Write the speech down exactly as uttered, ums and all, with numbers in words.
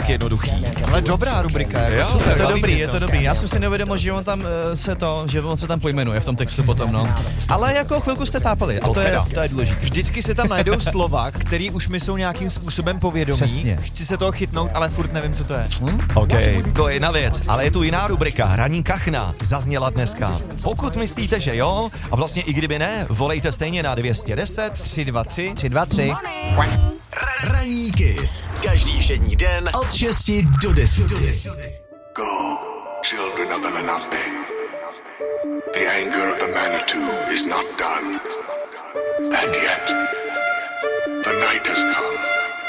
jednoduchý. Ale dobrá rubrika, jako jo, super. Je to dobrý, je to dobrý. Já jsem si neuvědomil, že on tam uh, se to, že on se tam pojmenuje v tom textu potom, no. Ale jako chvilku jste tápali a to, to je, to je důležité. Vždycky se tam najdou slova, který už mi jsou nějakým způsobem povědomí. Přesně. Chci se toho chytnout, ale furt nevím, co to je. Hm? OK, to je jedna věc, ale je tu jiná rubrika, Hraní kachna, zazněla dneska. Pokud myslíte, že jo, a vlastně i kdyby ne, volejte stejně na dvě stě deset, tři dva tři, tři dva tři. Ranní Kiss. Každý všední den od šesti do deseti. Go, children of the Lenape. The anger of the Manitou is not done. And yet, the night has come.